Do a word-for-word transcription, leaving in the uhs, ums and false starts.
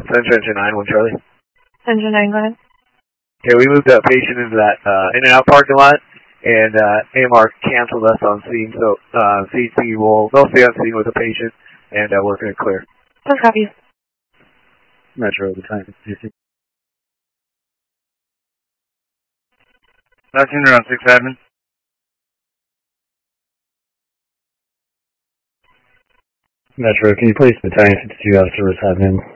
Central Engine nine one Charlie. Central nine, go ahead. Okay, we moved a patient into that uh, In-N-Out parking lot, and uh, A M R canceled us on scene, so uh, C T will, they'll stay on scene with the patient, and uh, we're going to clear. Let's copy. Metro, the time. Last unit on sixth Avenue. Metro, can you place battalion fifty-two out of service admin?